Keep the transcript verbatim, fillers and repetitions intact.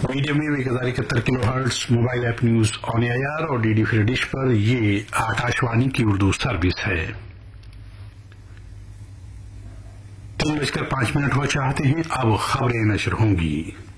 Medium wave एक हजार इकहत्तर kilo hertz, mobile app news on AIR और डीडी फ्री डिश पर ये आकाशवाणी की उर्दू सर्विस है। तीन बजकर पांच मिनट हो चाहते हैं, अब खबरें नशर होंगी।